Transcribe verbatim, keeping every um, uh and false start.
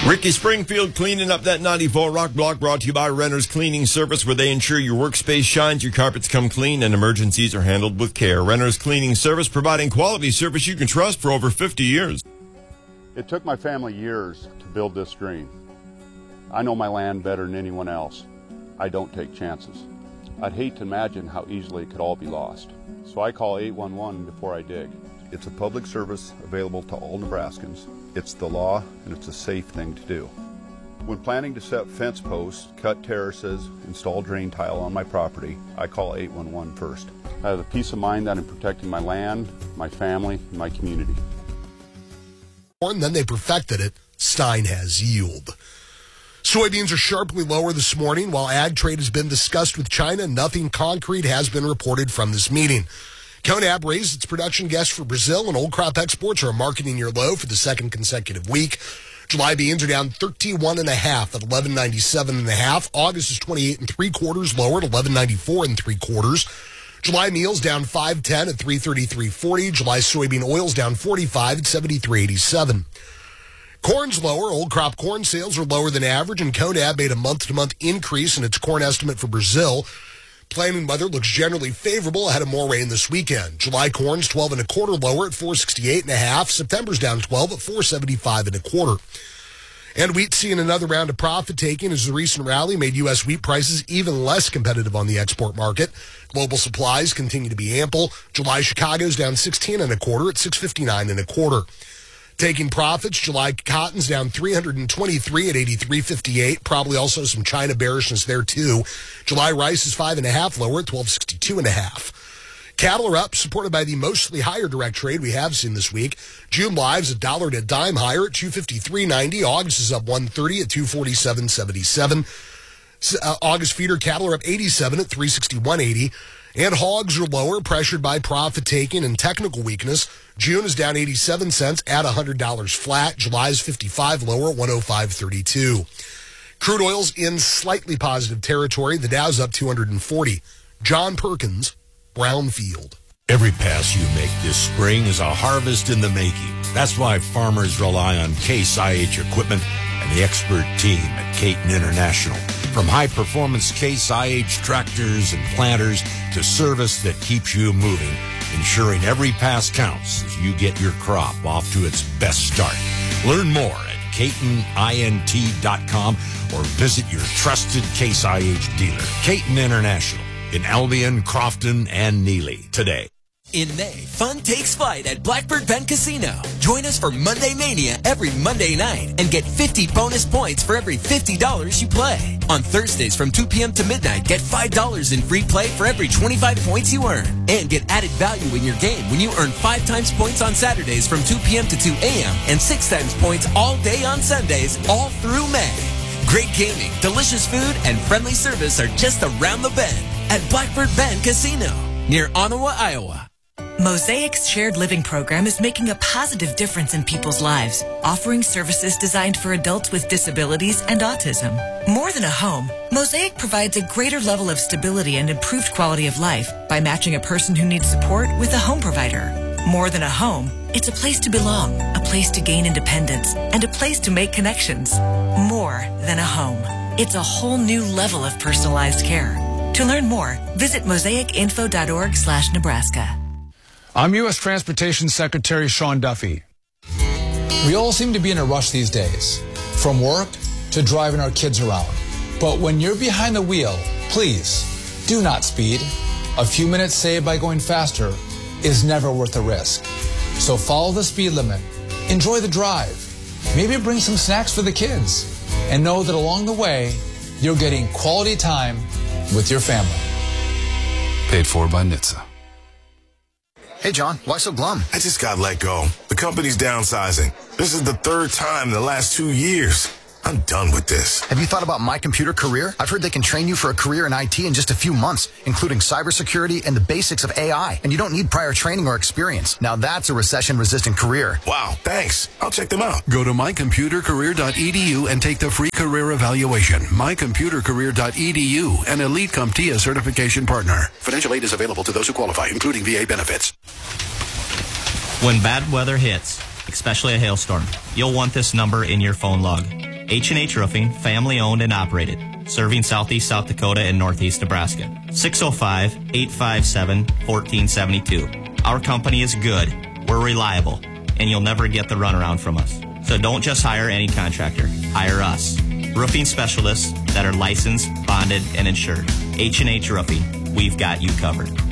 Ricky Springfield cleaning up that ninety-four Rock Block, brought to you by Renter's Cleaning Service, where they ensure your workspace shines, your carpets come clean, and emergencies are handled with care. Renter's Cleaning Service, providing quality service you can trust for over fifty years. It took my family years to build this dream. I know my land better than anyone else. I don't take chances. I'd hate to imagine how easily it could all be lost. So I call eight one one before I dig. It's a public service available to all Nebraskans. It's the law, and it's a safe thing to do. When planning to set fence posts, cut terraces, install drain tile on my property, I call eight one one first. I have the peace of mind that I'm protecting my land, my family, and my community. And then they perfected it. Stein has yield. Soybeans are sharply lower this morning. While ag trade has been discussed with China, nothing concrete has been reported from this meeting. CONAB raised its production guess for Brazil, and old crop exports are a marketing year low for the second consecutive week. July beans are down thirty-one and a half at eleven ninety-seven and a half. August is twenty-eight and three quarters lower at eleven ninety-four and three quarters. July meals down five ten at three thirty-three forty. July soybean oils down forty-five at seventy-three eighty-seven. Corn's lower. Old crop corn sales are lower than average, and CONAB made a month-to-month increase in its corn estimate for Brazil. Planting weather looks generally favorable ahead of more rain this weekend. July corn's twelve and a quarter lower at four sixty-eight and a half. September's down twelve at four seventy-five and a quarter. And wheat seeing another round of profit taking as the recent rally made U S wheat prices even less competitive on the export market. Global supplies continue to be ample. July Chicago's down sixteen and a quarter at six fifty-nine and a quarter. Taking profits, July cotton's down three twenty-three at eighty-three fifty-eight. Probably also some China bearishness there too. July rice is five and a half lower at twelve sixty-two and a half. Cattle are up, supported by the mostly higher direct trade we have seen this week. June live's a dollar to a dime higher at two fifty-three ninety. August is up one thirty at two forty-seven seventy-seven. Uh, August feeder cattle are up eighty-seven at three sixty-one eighty. And hogs are lower, pressured by profit-taking and technical weakness. June is down eighty-seven cents at one hundred dollars flat. July is fifty-five lower at one oh five thirty-two. Crude oil's in slightly positive territory. The Dow's up two hundred forty. John Perkins, Brownfield. Every pass you make this spring is a harvest in the making. That's why farmers rely on Case I H equipment and the expert team at Caton International. From high-performance Case I H tractors and planters to service that keeps you moving, ensuring every pass counts as you get your crop off to its best start. Learn more at Caton Int dot com or visit your trusted Case I H dealer. Caton International in Albion, Crofton, and Neely today. In May, fun takes flight at Blackbird Penn Casino. Join us for Monday Mania every Monday night and get fifty bonus points for every fifty dollars you play. On Thursdays from two p.m. to midnight, get five dollars in free play for every twenty-five points you earn. And get added value in your game when you earn five times points on Saturdays from two p.m. to two a.m. and six times points all day on Sundays, all through May. Great gaming, delicious food, and friendly service are just around the bend at Blackbird Penn Casino near Ottawa, Iowa. Mosaic's shared living program is making a positive difference in people's lives, offering services designed for adults with disabilities and autism. More than a home, Mosaic provides a greater level of stability and improved quality of life by matching a person who needs support with a home provider. More than a home, it's a place to belong, a place to gain independence, and a place to make connections. More than a home. It's a whole new level of personalized care. To learn more, visit mosaic info dot org slash Nebraska. I'm U S Transportation Secretary Sean Duffy. We all seem to be in a rush these days, from work to driving our kids around. But when you're behind the wheel, please do not speed. A few minutes saved by going faster is never worth the risk. So follow the speed limit, enjoy the drive, maybe bring some snacks for the kids, and know that along the way, you're getting quality time with your family. Paid for by N H T S A. Hey, John, why so glum? I just got let go. The company's downsizing. This is the third time in the last two years. I'm done with this. Have you thought about My Computer Career? I've heard they can train you for a career in I T in just a few months, including cybersecurity and the basics of A I. And you don't need prior training or experience. Now that's a recession-resistant career. Wow, thanks. I'll check them out. Go to my computer career dot e d u and take the free career evaluation. my computer career dot e d u, an Elite CompTIA certification partner. Financial aid is available to those who qualify, including V A benefits. When bad weather hits, especially a hailstorm, you'll want this number in your phone log. H and H Roofing, family owned and operated, serving southeast South Dakota and northeast Nebraska. six oh five, eight five seven, one four seven two. Our company is good, we're reliable, and you'll never get the runaround from us. So don't just hire any contractor, hire us. Roofing specialists that are licensed, bonded, and insured. H and H Roofing, we've got you covered.